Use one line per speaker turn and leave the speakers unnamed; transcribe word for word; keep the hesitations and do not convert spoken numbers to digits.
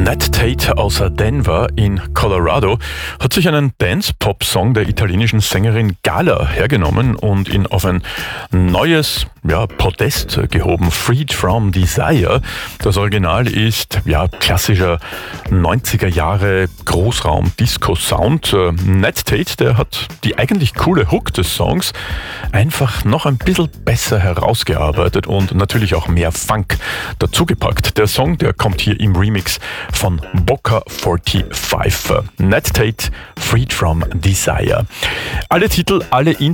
Nat Tate aus Denver in Colorado hat sich einen Dance-Pop-Song der italienischen Sängerin Gala hergenommen und ihn auf ein neues ja, Podest gehoben. Freed from Desire. Das Original ist ja, klassischer neunziger Jahre Großraum-Disco-Sound. Nat Tate, der hat die eigentlich coole Hook des Songs einfach noch ein bisschen besser herausgearbeitet und natürlich auch mehr Funk dazugepackt. Der Song, der kommt hier im Remix von Boca fünfundvierzig. Nat Tate, Freed from Desire. Alle Titel, alle